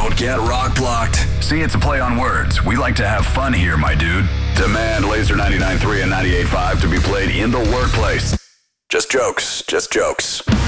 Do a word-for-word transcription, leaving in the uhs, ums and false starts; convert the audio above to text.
Don't get rock blocked. See, it's a play on words. We like to have fun here, my dude. Demand Laser ninety-nine point three and ninety-eight point five to be played in the workplace. Just jokes, just jokes.